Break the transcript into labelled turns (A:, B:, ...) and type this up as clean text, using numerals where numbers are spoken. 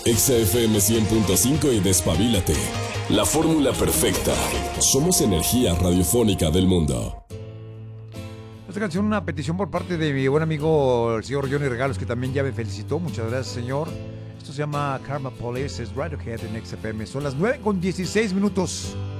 A: Exa FM 100.5 y despabilate. La fórmula perfecta. Somos energía radiofónica del mundo.
B: Esta canción, una petición por parte de mi buen amigo el señor Johnny Regalos, que también ya me felicitó. Muchas gracias, señor. Esto se llama Karma Police, es Radiohead en XFM. Son las 9:16.